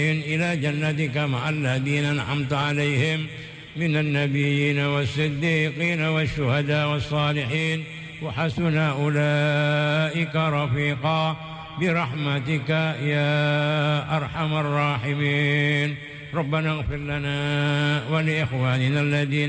إلى جنتك مع الذين أنعمت عليهم من النبيين والصديقين والشهداء والصالحين وحسن أولئك رفيقا برحمتك يا أرحم الراحمين. ربنا اغفر لنا ولإخواننا الذين